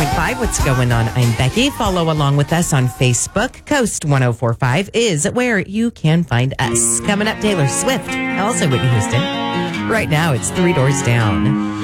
104.5. What's going on? I'm Becky. Follow along with us on Facebook. Coast 104.5 is where you can find us. Coming up, Taylor Swift. Also Whitney Houston. Right now, it's 3 Doors Down.